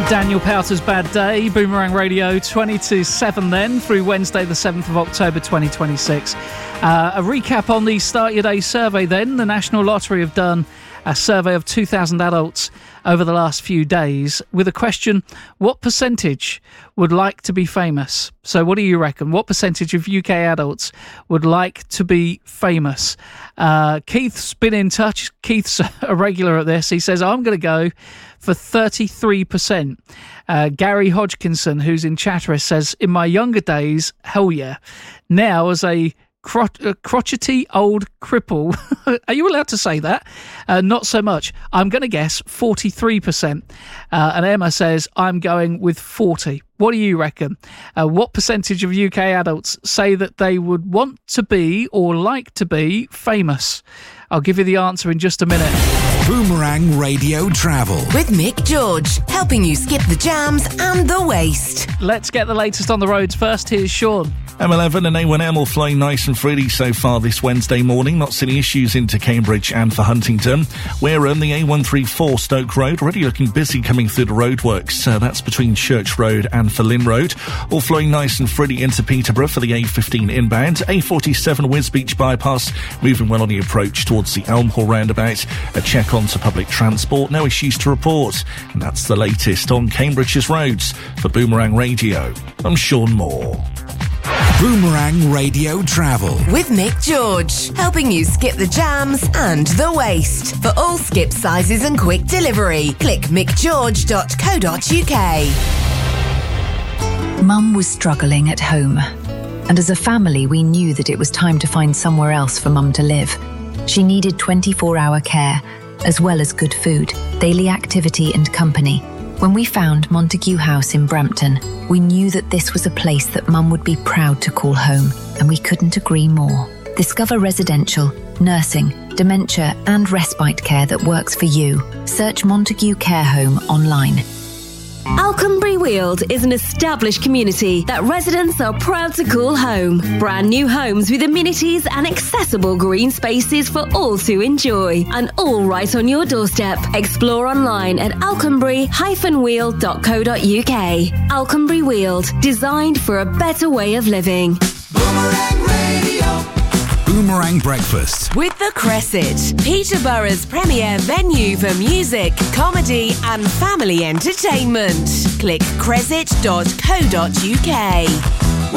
Daniel Powter's Bad Day, Boomerang Radio, 20 to 7 then, through Wednesday the 7th of October 2026. A recap on the Start Your Day survey then. The National Lottery have done a survey of 2,000 adults over the last few days with a question: what percentage would like to be famous? So what do you reckon? What percentage of UK adults would like to be famous? Keith's been in touch. Keith's a regular at this. He says, I'm going to go for 33%. Gary Hodgkinson, who's in Chatteris, says, in my younger days, hell yeah. Now, as a crotchety old cripple, are you allowed to say that? Not so much. I'm going to guess 43%. And Emma says, I'm going with 40. What do you reckon? What percentage of UK adults say that they would want to be or like to be famous? I'll give you the answer in just a minute. Boomerang Radio Travel with Mick George, helping you skip the jams and the waste. Let's get the latest on the roads first. Here's Sean. M11 and A1M all flowing nice and freely so far this Wednesday morning. Not silly issues into Cambridge and for Huntington. Wareham, the A134 Stoke Road, already looking busy coming through the roadworks. That's between Church Road and for Lynn Road. All flowing nice and freely into Peterborough for the A15 inbound. A47 Wisbeach bypass moving well on the approach towards the Elmhall roundabout. A check onto public transport. No issues to report. And that's the latest on Cambridge's roads. For Boomerang Radio, I'm Sean Moore. Boomerang Radio Travel with Mick George, helping you skip the jams and the waste. For all skip sizes and quick delivery, click mickgeorge.co.uk. Mum was struggling at home, and as a family we knew that it was time to find somewhere else for Mum to live. She needed 24-hour care, as well as good food, daily activity and company. When we found Montague House in Brampton, we knew that this was a place that Mum would be proud to call home, and we couldn't agree more. Discover residential, nursing, dementia and respite care that works for you. Search Montague Care Home online. Alconbury Weald is an established community that residents are proud to call home. Brand new homes with amenities and accessible green spaces for all to enjoy, and all right on your doorstep. Explore online at alconbury-weald.co.uk. Alconbury Weald, designed for a better way of living. Boomerang Radio. Boomerang Breakfast with The Cresset, Peterborough's premier venue for music, comedy and family entertainment. Click cresset.co.uk.